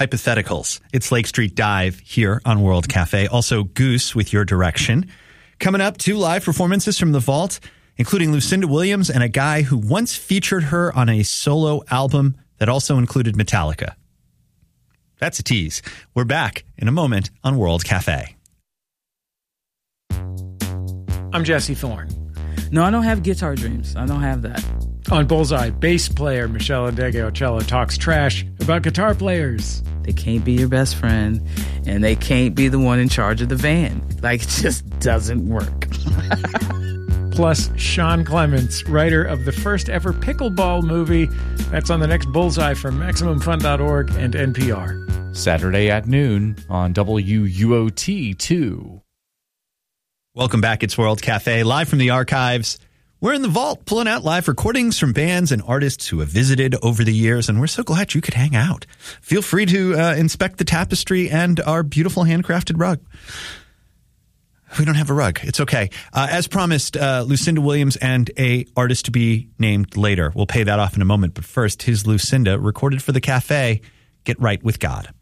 hypotheticals. It's Lake Street Dive here on World Cafe. Also, Goose with Your Direction. Coming up, 2 live performances from the vault, including Lucinda Williams and a guy who once featured her on a solo album that also included Metallica. That's a tease. We're back in a moment on World Cafe. I'm Jesse Thorne. No, I don't have guitar dreams. I don't have that. On Bullseye, bass player Michelle Adegeocello talks trash about guitar players. They can't be your best friend, and they can't be the one in charge of the van. Like, it just doesn't work. Plus, Sean Clements, writer of the first ever pickleball movie. That's on the next Bullseye from MaximumFun.org and NPR. Saturday at noon on WUOT2. Welcome back. It's World Cafe, live from the archives. We're in the vault, pulling out live recordings from bands and artists who have visited over the years, and we're so glad you could hang out. Feel free to inspect the tapestry and our beautiful handcrafted rug. We don't have a rug. It's okay. As promised, Lucinda Williams and a artist to be named later. We'll pay that off in a moment. But first, here's Lucinda, recorded for the cafe, Get Right With God.